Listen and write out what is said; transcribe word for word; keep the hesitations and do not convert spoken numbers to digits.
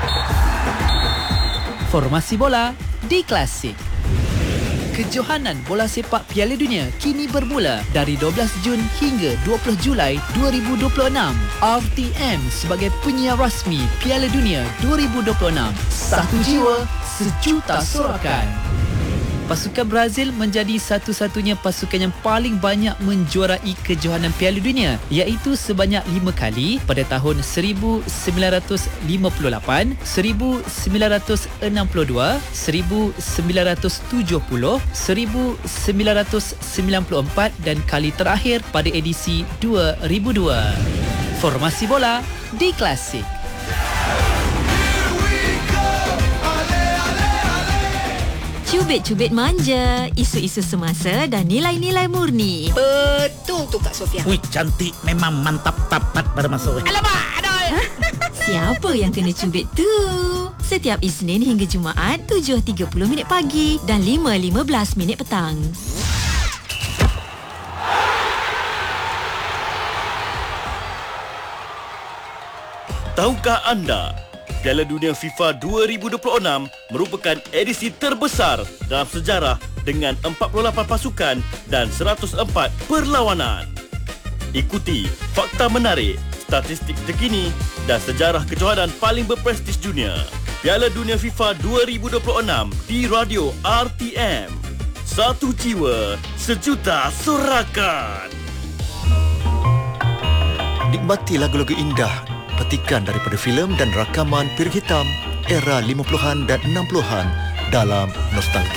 Formasi bola di Klasik. Kejohanan bola sepak Piala Dunia kini bermula dari dua belas Jun hingga dua puluh Julai dua ribu dua puluh enam. R T M sebagai penyiar rasmi Piala Dunia dua ribu dua puluh enam. Satu jiwa, sejuta sorakan. Pasukan Brazil menjadi satu-satunya pasukan yang paling banyak menjuarai kejohanan Piala Dunia, iaitu sebanyak lima kali pada tahun seribu sembilan ratus lima puluh lapan, seribu sembilan ratus enam puluh dua, seribu sembilan ratus tujuh puluh, seribu sembilan ratus sembilan puluh empat dan kali terakhir pada edisi dua ribu dua. Formasi bola di Klasik. Cubit-cubit manja, isu-isu semasa dan nilai-nilai murni. Betul tu Kak Sofia. Wih, cantik memang mantap tapat pada masuk. Alamak, aduh. Siapa yang kena cubit tu? Setiap Isnin hingga Jumaat tujuh tiga puluh minit pagi dan lima lima belas minit petang. Tahukah anda, Piala Dunia FIFA dua ribu dua puluh enam merupakan edisi terbesar dalam sejarah dengan empat puluh lapan pasukan dan seratus empat perlawanan. Ikuti fakta menarik, statistik terkini dan sejarah kejohanan paling berprestij dunia. Piala Dunia FIFA dua ribu dua puluh enam di Radio R T M. Satu jiwa, sejuta sorakan. Nikmati lagu-lagu indah, petikan daripada filem dan rakaman piring hitam era lima puluhan dan enam puluhan dalam Nostalgia.